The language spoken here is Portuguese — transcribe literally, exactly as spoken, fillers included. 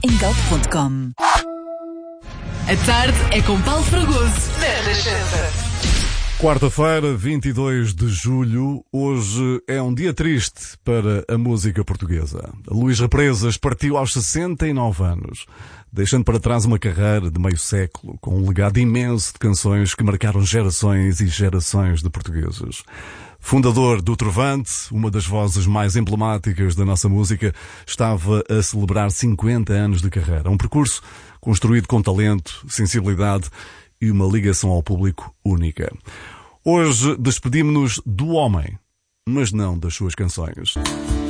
em galp ponto com. A tarde é com Paulo Fragoso, na Renascença. Quarta-feira, vinte e dois de julho, hoje é um dia triste para a música portuguesa. Luís Represas partiu aos sessenta e nove anos, deixando para trás uma carreira de meio século, com um legado imenso de canções que marcaram gerações e gerações de portugueses. Fundador do Trovante, uma das vozes mais emblemáticas da nossa música, estava a celebrar cinquenta anos de carreira. Um percurso construído com talento, sensibilidade e uma ligação ao público única. Hoje despedimos-nos do homem, mas não das suas canções.